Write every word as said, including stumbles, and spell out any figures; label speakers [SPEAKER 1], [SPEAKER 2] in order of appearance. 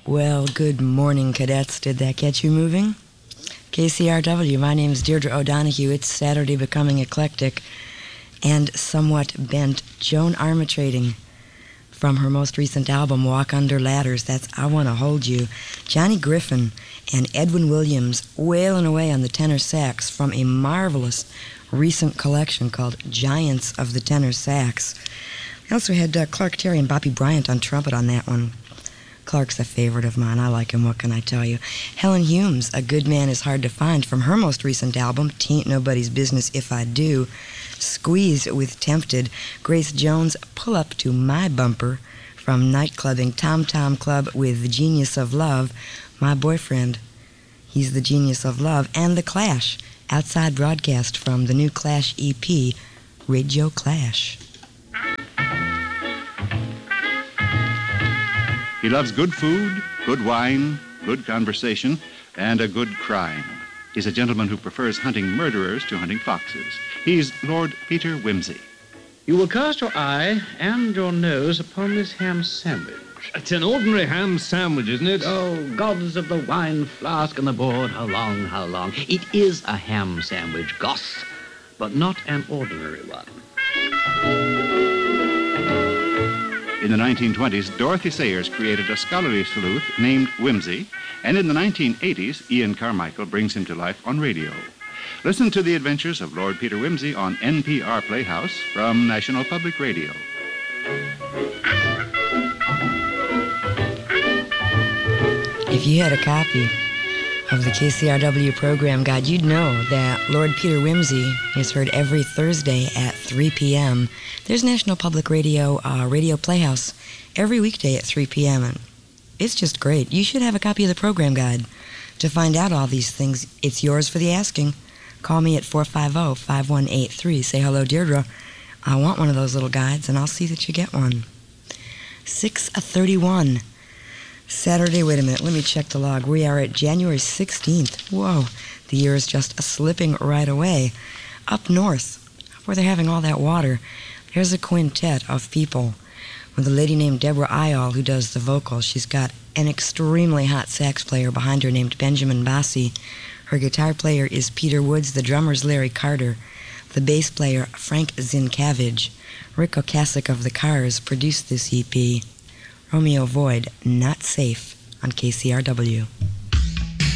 [SPEAKER 1] Well, good morning, cadets. Did that get you moving? K C R W, my name's Deirdre O'Donoghue. It's Saturday Becoming Eclectic and somewhat bent. Joan Armatrading from her most recent album, Walk Under Ladders. That's I Wanna Hold You. Johnny Griffin and Edwin Williams wailing away on the tenor sax from a marvelous recent collection called Giants of the Tenor Sax. We also had uh, Clark Terry and Bobby Bryant on trumpet on that one. Clark's a favorite of mine. I like him, what can I tell you? Helen Humes, A Good Man Is Hard to Find, from her most recent album, Tain't Nobody's Business If I Do. Squeeze with Tempted. Grace Jones, Pull Up to My Bumper, from Nightclubbing. Tom Tom Club with The Genius of Love. My Boyfriend, He's the Genius of Love. And The Clash, Outside Broadcast from the new Clash E P, Radio Clash.
[SPEAKER 2] He loves good food, good wine, good conversation, and a good crime. He's a gentleman who prefers hunting murderers to hunting foxes. He's Lord Peter Wimsey.
[SPEAKER 3] You will cast your eye and your nose upon this ham sandwich.
[SPEAKER 4] It's an ordinary ham sandwich, isn't it?
[SPEAKER 3] Oh, gods of the wine flask and the board, how long, how long. It is a ham sandwich, goss, but not an ordinary one.
[SPEAKER 2] In the nineteen twenties, Dorothy Sayers created a scholarly sleuth named Wimsey, and in the nineteen eighties, Ian Carmichael brings him to life on radio. Listen to the adventures of Lord Peter Wimsey on N P R Playhouse from National Public Radio.
[SPEAKER 1] If you had a copy of the K C R W program guide, you'd know that Lord Peter Wimsey is heard every Thursday at three p.m. There's National Public Radio, uh, Radio Playhouse, every weekday at three p.m. And it's just great. You should have a copy of the program guide to find out all these things. It's yours for the asking. Call me at four five zero, five one eight three. Say, hello, Deirdre. I want one of those little guides, and I'll see that you get one. six thirty-one. Saturday, wait a minute, let me check the log. We are at January sixteenth. Whoa, the year is just slipping right away. Up north, where they're having all that water, there's a quintet of people with a lady named Deborah Ayal who does the vocals. She's got an extremely hot sax player behind her named Benjamin Bassi. Her guitar player is Peter Woods. The drummer's Larry Carter. The bass player, Frank Zinkavage. Rick Ocasek of the Cars produced this E P. Romeo Void, Not Safe, on K C R W.